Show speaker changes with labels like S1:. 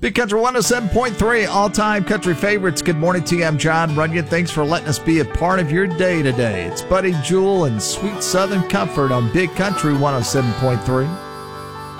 S1: Big Country 107.3, all-time country favorites. Good morning to you. I'm John Runyon. Thanks for letting us be a part of your day today. It's Buddy Jewel and Sweet Southern Comfort on Big Country 107.3.